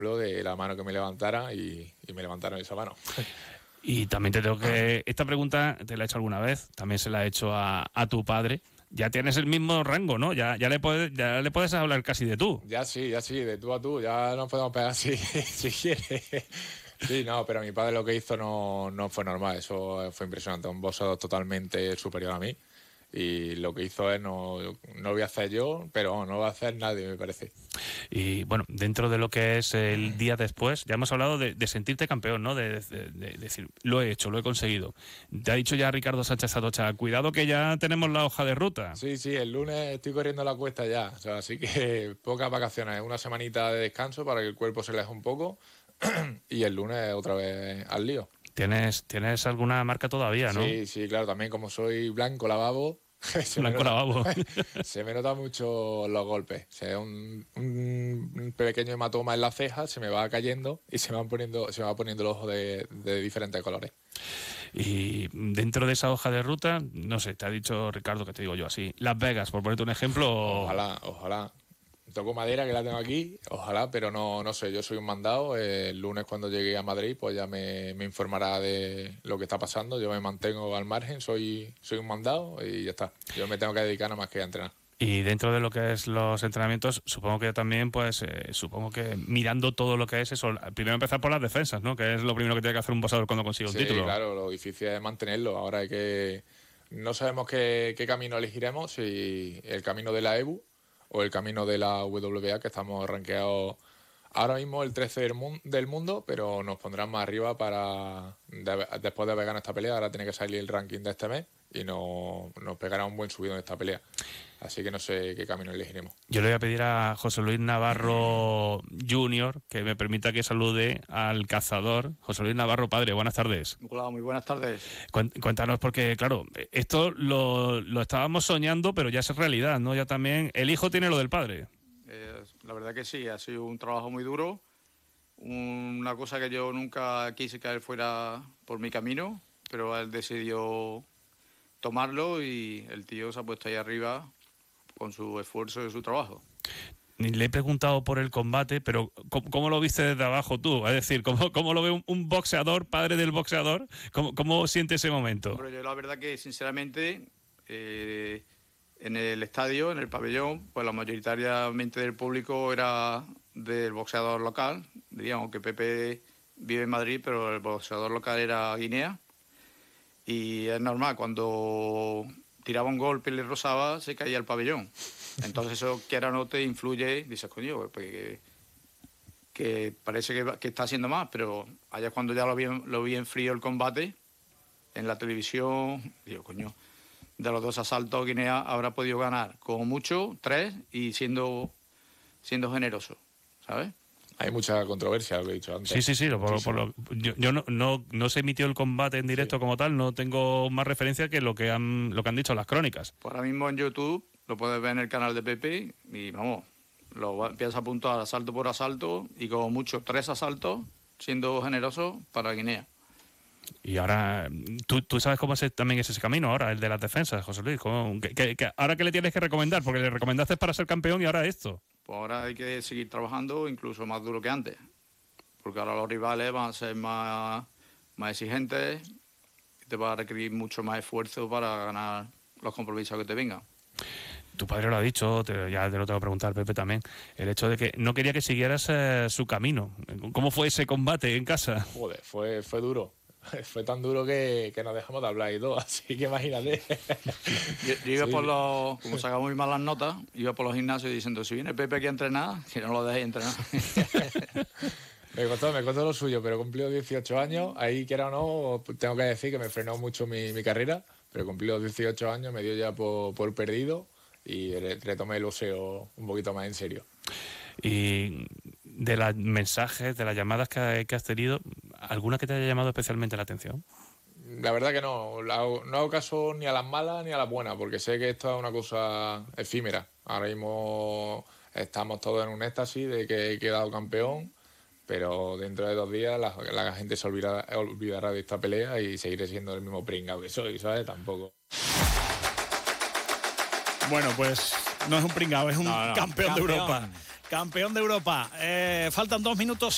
de la mano que me levantara y me levantaron esa mano. Y también te tengo que... Esta pregunta te la he hecho alguna vez, también se la he hecho a tu padre. Ya tienes el mismo rango, ¿no? Ya le puedes hablar casi de tú. Ya sí, de tú a tú, ya nos podemos pegar si quieres. Sí, no, pero mi padre lo que hizo no fue normal, eso fue impresionante, un boxeador totalmente superior a mí. Y lo que hizo es, no lo voy a hacer yo, pero no lo va a hacer nadie, me parece. Y bueno, dentro de lo que es el día después, ya hemos hablado de sentirte campeón, ¿no? De decir, lo he hecho, lo he conseguido. Te ha dicho ya Ricardo Sánchez Atocha, cuidado que ya tenemos la hoja de ruta. Sí, el lunes estoy corriendo la cuesta ya, o sea, así que pocas vacaciones, una semanita de descanso para que el cuerpo se relaje un poco y el lunes otra vez al lío. ¿Tienes alguna marca todavía, no? Sí, claro, también como soy blanco lavabo, se me nota mucho los golpes. O sea, un pequeño hematoma en la ceja se me va cayendo y se va poniendo el ojo de diferentes colores. Y dentro de esa hoja de ruta, no sé, te ha dicho Ricardo, que te digo yo así, Las Vegas, por ponerte un ejemplo. Ojalá. Toco madera, que la tengo aquí, ojalá, pero no sé, yo soy un mandado. El lunes cuando llegue a Madrid pues ya me informará de lo que está pasando. Yo me mantengo al margen, soy un mandado y ya está. Yo me tengo que dedicar nada más que a entrenar. Y dentro de lo que es los entrenamientos, supongo que también, pues, supongo que mirando todo lo que es eso, primero empezar por las defensas, ¿no? Que es lo primero que tiene que hacer un boxeador cuando consigue un título. Sí, claro, lo difícil es mantenerlo. Ahora hay que... No sabemos qué camino elegiremos, si el camino de la EBU o el camino de la WBA, que estamos rankeados ahora mismo el 13 del mundo, pero nos pondrán más arriba después de haber ganado esta pelea. Ahora tiene que salir el ranking de este mes y nos pegará un buen subido en esta pelea. Así que no sé qué camino elegiremos. Yo le voy a pedir a José Luis Navarro Jr. que me permita que salude al cazador. José Luis Navarro, padre, buenas tardes. Hola, muy buenas tardes. Cuéntanos, porque claro, esto lo estábamos soñando, pero ya es realidad, ¿no? Ya también el hijo tiene lo del padre. La verdad que sí, ha sido un trabajo muy duro, una cosa que yo nunca quise que él fuera por mi camino, pero él decidió tomarlo y el tío se ha puesto ahí arriba con su esfuerzo y su trabajo. Le he preguntado por el combate, pero ¿cómo lo viste desde abajo tú? Es decir, ¿cómo lo ve un boxeador, padre del boxeador? ¿Cómo siente ese momento? Pero yo la verdad que, sinceramente, en el estadio, en el pabellón, pues la mayoritariamente del público era del boxeador local. Diríamos que Pepe vive en Madrid, pero el boxeador local era Guinea. Y es normal, cuando tiraba un golpe y le rozaba, se caía el pabellón. Entonces eso, quiera o no, te influye, dices, coño, pues que parece que está haciendo más, pero allá cuando ya lo vi en frío el combate, en la televisión, digo, coño, de los 2 asaltos Guinea habrá podido ganar como mucho 3 y siendo generoso, ¿sabes? Hay mucha controversia, lo que he dicho antes. Sí. Yo no se emitió el combate en directo como tal, no tengo más referencia que lo que han dicho las crónicas. Pues ahora mismo en YouTube lo puedes ver en el canal de Pepe y vamos, empiezas a apuntar asalto por asalto y como mucho 3 asaltos siendo generoso para Guinea. Y ahora, ¿tú sabes cómo también es ese camino ahora, el de las defensas, José Luis? ¿Ahora qué le tienes que recomendar? Porque le recomendaste para ser campeón y ahora esto. Pues ahora hay que seguir trabajando incluso más duro que antes, porque ahora los rivales van a ser más exigentes y te va a requerir mucho más esfuerzo para ganar los compromisos que te vengan. Tu padre lo ha dicho, ya te lo tengo que preguntar, Pepe, también, el hecho de que no quería que siguieras su camino. ¿Cómo fue ese combate en casa? Joder, fue duro. Fue tan duro que nos dejamos de hablar y todo, así que imagínate. Yo iba por como sacamos muy malas notas, iba por los gimnasios diciendo, si viene Pepe aquí a entrenar, que no lo dejéis entrenar. Me costó lo suyo, pero cumplió 18 años, ahí quiera o no, tengo que decir que me frenó mucho mi carrera, pero cumplió 18 años, me dio ya por perdido y retomé el boxeo un poquito más en serio. Y de los mensajes, de las llamadas que has tenido, ¿alguna que te haya llamado especialmente la atención? La verdad que no hago caso ni a las malas ni a las buenas, porque sé que esto es una cosa efímera. Ahora mismo estamos todos en un éxtasis de que he quedado campeón, pero dentro de 2 días la gente se olvidará de esta pelea y seguiré siendo el mismo pringao que soy, ¿sabes? Tampoco. Bueno, pues no es un pringao, es un campeón de Europa. Campeón de Europa. Faltan 2 minutos.